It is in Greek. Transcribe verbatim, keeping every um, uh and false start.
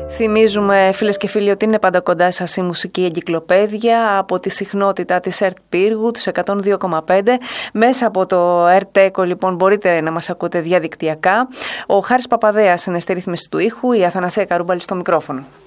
Θυμίζουμε, φίλες και φίλοι, ότι είναι πάντα κοντά σας η μουσική εγκυκλοπαίδεια από τη συχνότητα της ΕΡΤ Πύργου, τους εκατόν δύο κόμμα πέντε. Μέσα από το ΕΡΤ Echo, λοιπόν, μπορείτε να μας ακούτε διαδικτυακά. Ο Χάρης Παπαδέας είναι στη ρύθμιση του ήχου, η Αθανασία Καρούμπαλη στο μικρόφωνο.